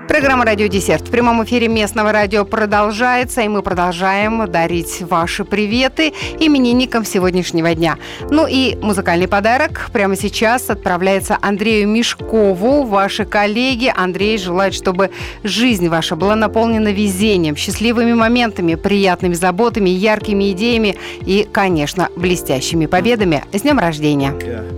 Программа «Радио Десерт» в прямом эфире местного радио продолжается, и мы продолжаем дарить ваши приветы именинникам сегодняшнего дня. Ну и музыкальный подарок прямо сейчас отправляется Андрею Мешкову. Ваши коллеги. Андрей желает, чтобы жизнь ваша была наполнена везением, счастливыми моментами, приятными заботами, яркими идеями и, конечно, блестящими победами. С днем рождения!